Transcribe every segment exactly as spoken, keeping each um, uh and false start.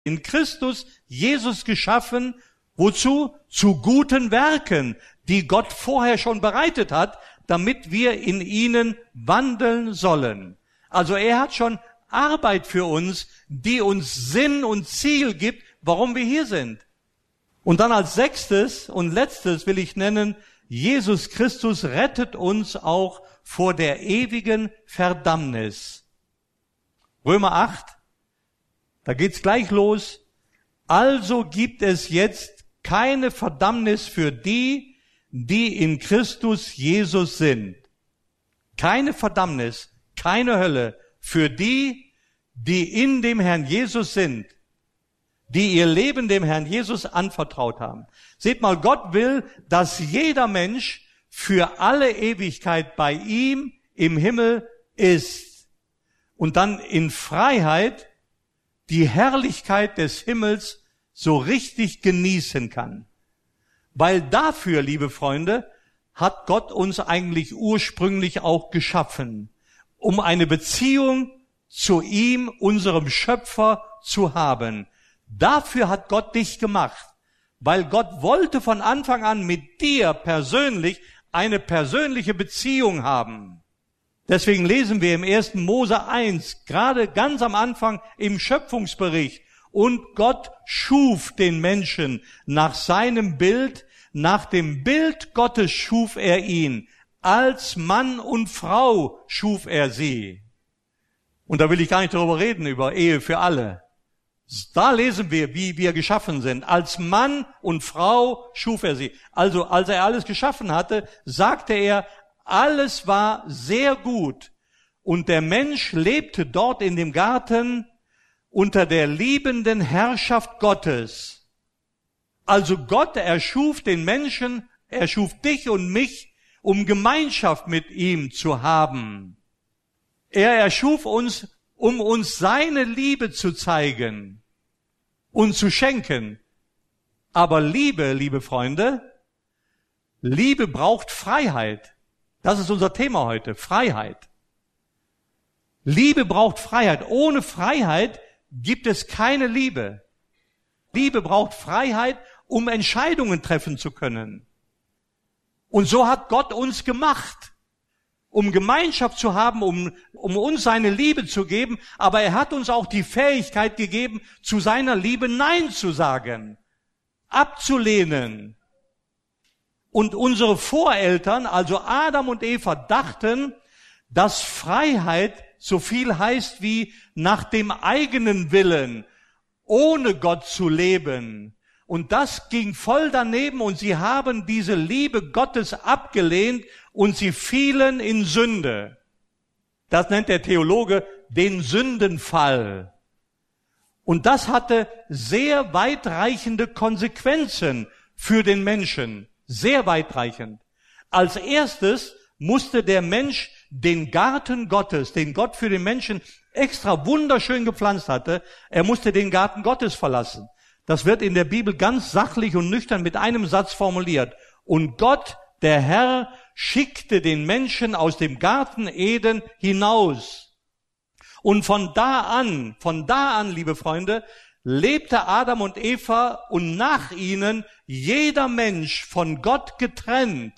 in Christus Jesus geschaffen, wozu? Zu guten Werken, die Gott vorher schon bereitet hat, damit wir in ihnen wandeln sollen. Also er hat schon Arbeit für uns, die uns Sinn und Ziel gibt, warum wir hier sind. Und dann als sechstes und letztes will ich nennen, Jesus Christus rettet uns auch vor der ewigen Verdammnis. Römer acht, da geht's gleich los. Also gibt es jetzt keine Verdammnis für die, die in Christus Jesus sind. Keine Verdammnis, keine Hölle für die, die in dem Herrn Jesus sind, die ihr Leben dem Herrn Jesus anvertraut haben. Seht mal, Gott will, dass jeder Mensch für alle Ewigkeit bei ihm im Himmel ist und dann in Freiheit die Herrlichkeit des Himmels so richtig genießen kann. Weil dafür, liebe Freunde, hat Gott uns eigentlich ursprünglich auch geschaffen, um eine Beziehung zu ihm, unserem Schöpfer, zu haben. Dafür hat Gott dich gemacht, weil Gott wollte von Anfang an mit dir persönlich eine persönliche Beziehung haben. Deswegen lesen wir im ersten Mose eins, gerade ganz am Anfang im Schöpfungsbericht, und Gott schuf den Menschen nach seinem Bild, nach dem Bild Gottes schuf er ihn, als Mann und Frau schuf er sie. Und da will ich gar nicht darüber reden, über Ehe für alle. Da lesen wir, wie wir geschaffen sind. Als Mann und Frau schuf er sie. Also, als er alles geschaffen hatte, sagte er, alles war sehr gut. Und der Mensch lebte dort in dem Garten unter der liebenden Herrschaft Gottes. Also Gott erschuf den Menschen, er schuf dich und mich, um Gemeinschaft mit ihm zu haben. Er erschuf uns, um uns seine Liebe zu zeigen und zu schenken. Aber Liebe, liebe Freunde, Liebe braucht Freiheit. Das ist unser Thema heute, Freiheit. Liebe braucht Freiheit. Ohne Freiheit gibt es keine Liebe. Liebe braucht Freiheit, um Entscheidungen treffen zu können. Und so hat Gott uns gemacht, um Gemeinschaft zu haben, um, um uns seine Liebe zu geben. Aber er hat uns auch die Fähigkeit gegeben, zu seiner Liebe Nein zu sagen, abzulehnen. Und unsere Voreltern, also Adam und Eva, dachten, dass Freiheit so viel heißt wie nach dem eigenen Willen, ohne Gott zu leben. Und das ging voll daneben und sie haben diese Liebe Gottes abgelehnt und sie fielen in Sünde. Das nennt der Theologe den Sündenfall. Und das hatte sehr weitreichende Konsequenzen für den Menschen. Sehr weitreichend. Als erstes musste der Mensch den Garten Gottes, den Gott für den Menschen extra wunderschön gepflanzt hatte, er musste den Garten Gottes verlassen. Das wird in der Bibel ganz sachlich und nüchtern mit einem Satz formuliert. Und Gott, der Herr, schickte den Menschen aus dem Garten Eden hinaus. Und von da an, von da an, liebe Freunde, lebte Adam und Eva und nach ihnen jeder Mensch von Gott getrennt.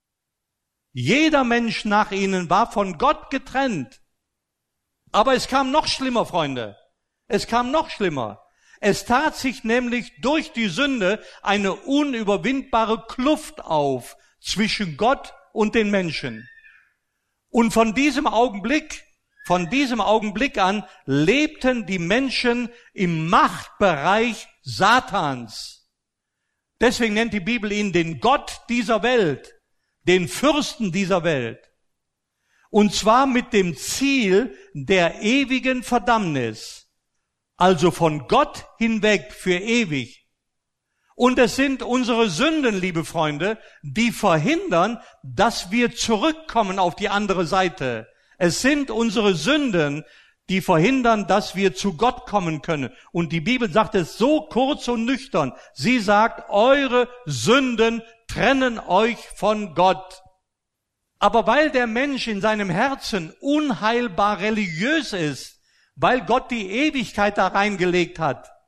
Jeder Mensch nach ihnen war von Gott getrennt. Aber es kam noch schlimmer, Freunde. Es kam noch schlimmer. Es tat sich nämlich durch die Sünde eine unüberwindbare Kluft auf zwischen Gott und den Menschen. Und von diesem Augenblick, von diesem Augenblick an lebten die Menschen im Machtbereich Satans. Deswegen nennt die Bibel ihn den Gott dieser Welt, den Fürsten dieser Welt. Und zwar mit dem Ziel der ewigen Verdammnis. Also von Gott hinweg für ewig. Und es sind unsere Sünden, liebe Freunde, die verhindern, dass wir zurückkommen auf die andere Seite. Es sind unsere Sünden, die verhindern, dass wir zu Gott kommen können. Und die Bibel sagt es so kurz und nüchtern. Sie sagt, eure Sünden trennen euch von Gott. Aber weil der Mensch in seinem Herzen unheilbar religiös ist, weil Gott die Ewigkeit da reingelegt hat,